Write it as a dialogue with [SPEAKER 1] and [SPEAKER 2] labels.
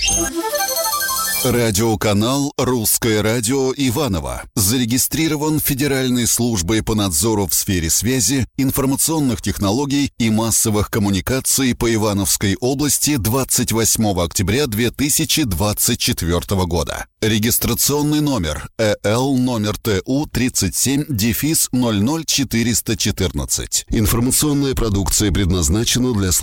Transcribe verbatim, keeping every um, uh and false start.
[SPEAKER 1] Радиоканал «Русское радио» Иваново зарегистрирован Федеральной службой по надзору в сфере связи, информационных технологий и массовых коммуникаций по Ивановской области двадцать восьмого октября две тысячи двадцать четвёртого года. Регистрационный номер э эл номер тэ у тридцать семь ноль ноль четыреста четырнадцать. Информационная продукция предназначена для